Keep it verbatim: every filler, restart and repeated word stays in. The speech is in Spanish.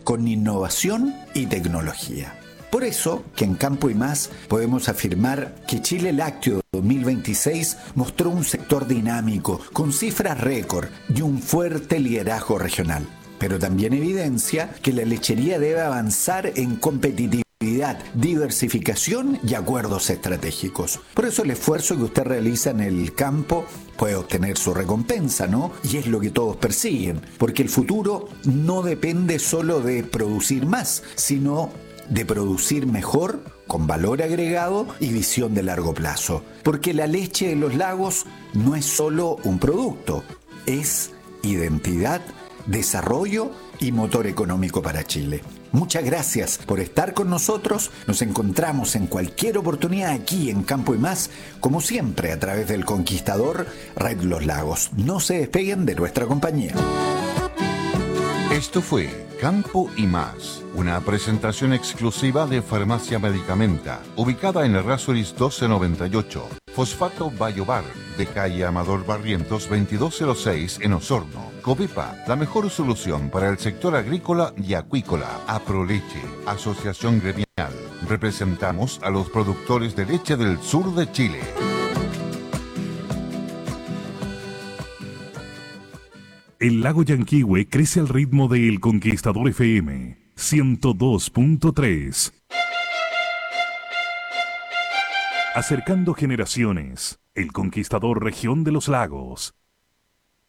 con innovación y tecnología. Por eso que en Campo y Más podemos afirmar que Chile Lácteo dos mil veintiséis mostró un sector dinámico, con cifras récord y un fuerte liderazgo regional. Pero también evidencia que la lechería debe avanzar en competitividad, diversificación y acuerdos estratégicos. Por eso el esfuerzo que usted realiza en el campo puede obtener su recompensa, ¿no? Y es lo que todos persiguen, porque el futuro no depende solo de producir más, sino de producir mejor, con valor agregado y visión de largo plazo. Porque la leche de los lagos no es solo un producto, es identidad, desarrollo y motor económico para Chile. Muchas gracias por estar con nosotros. Nos encontramos en cualquier oportunidad aquí en Campo y Más, como siempre a través del Conquistador Red Los Lagos. No se despeguen de nuestra compañía. Esto fue Campo y Más, una presentación exclusiva de Farmacia Medicamenta, ubicada en Errázuriz doce noventa y ocho, Fosfato Bayobar, de calle Amador Barrientos veintidós cero seis en Osorno. Covipa, la mejor solución para el sector agrícola y acuícola. Aproleche, asociación gremial. Representamos a los productores de leche del sur de Chile. El lago Yanquihue crece al ritmo de El Conquistador F M ciento dos punto tres. Acercando generaciones, El Conquistador Región de los Lagos.